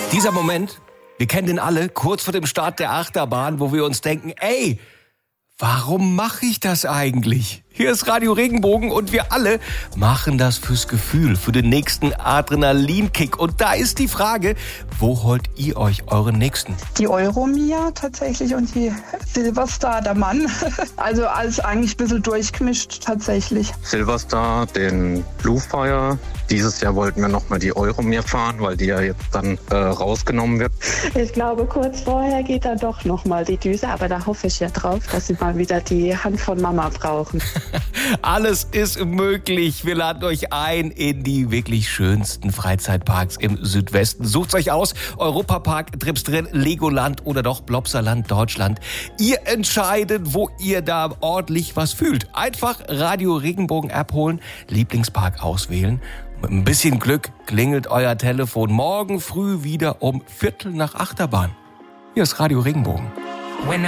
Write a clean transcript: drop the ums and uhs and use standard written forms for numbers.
Dieser Moment, wir kennen den alle, kurz vor dem Start der Achterbahn, wo wir uns denken, ey, warum mache ich das eigentlich? Hier ist Radio Regenbogen und wir alle machen das fürs Gefühl, für den nächsten Adrenalinkick. Und da ist die Frage, wo holt ihr euch euren nächsten? Die Euromia tatsächlich und die Silverstar, der Mann. Also alles eigentlich ein bisschen durchgemischt tatsächlich. Silverstar, den Bluefire. Dieses Jahr wollten wir nochmal die Euromir fahren, weil die ja jetzt dann rausgenommen wird. Ich glaube, kurz vorher geht dann doch nochmal die Düse, aber da hoffe ich ja drauf, dass sie mal wieder die Hand von Mama brauchen. Alles ist möglich. Wir laden euch ein in die wirklich schönsten Freizeitparks im Südwesten. Sucht's euch aus. Europapark, Trips drin, Legoland oder doch Blopsaland Deutschland. Ihr entscheidet, wo ihr da ordentlich was fühlt. Einfach Radio Regenbogen App holen, Lieblingspark auswählen. Mit ein bisschen Glück klingelt euer Telefon morgen früh wieder um 7:45 Achterbahn. Hier ist Radio Regenbogen.